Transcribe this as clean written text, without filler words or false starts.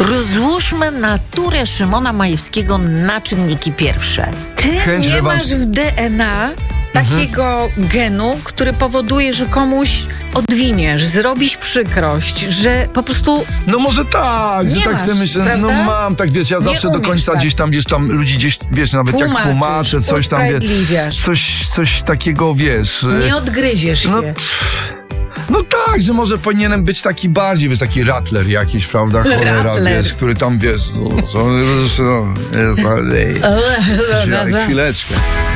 Rozłóżmy naturę Szymona Majewskiego na czynniki pierwsze. Ty Chęć nie rewanż- masz w DNA takiego genu, który powoduje, że komuś odwiniesz, zrobisz przykrość, że po prostu No może tak, że Nie tak masz, sobie myślę, prawda? no mam, tak wiesz, ja Nie zawsze do umiesz końca tak. gdzieś tam ludzi nawet jak Tłumaczysz, tłumaczę, coś tam, wiesz, usprawiedliwiasz. coś takiego, wiesz. nie odgryziesz no, się. no tak, że może powinienem być taki bardziej, wiesz, taki rattler jakiś, prawda, cholera, Rattler. wiesz, który tam, wiesz, chwileczkę.